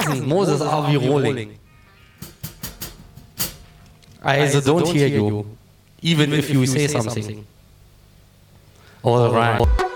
Moses, are we rolling? I don't hear you, even if you say something. All right.